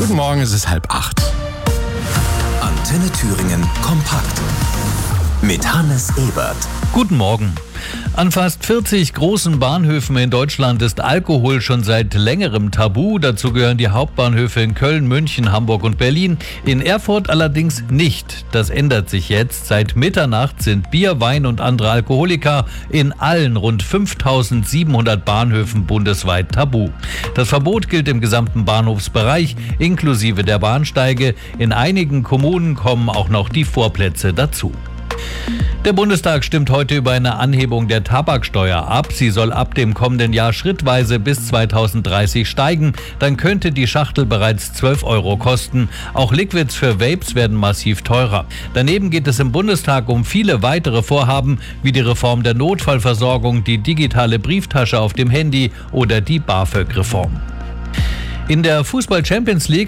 Guten Morgen, es ist 7:30. Antenne Thüringen kompakt mit Hannes Ebert. Guten Morgen. An fast 40 großen Bahnhöfen in Deutschland ist Alkohol schon seit längerem tabu. Dazu gehören die Hauptbahnhöfe in Köln, München, Hamburg und Berlin. In Erfurt allerdings nicht. Das ändert sich jetzt. Seit Mitternacht sind Bier, Wein und andere Alkoholika in allen rund 5.700 Bahnhöfen bundesweit tabu. Das Verbot gilt im gesamten Bahnhofsbereich, inklusive der Bahnsteige. In einigen Kommunen kommen auch noch die Vorplätze dazu. Der Bundestag stimmt heute über eine Anhebung der Tabaksteuer ab. Sie soll ab dem kommenden Jahr schrittweise bis 2030 steigen. Dann könnte die Schachtel bereits 12 € kosten. Auch Liquids für Vapes werden massiv teurer. Daneben geht es im Bundestag um viele weitere Vorhaben, wie die Reform der Notfallversorgung, die digitale Brieftasche auf dem Handy oder die BAföG-Reform. In der Fußball-Champions League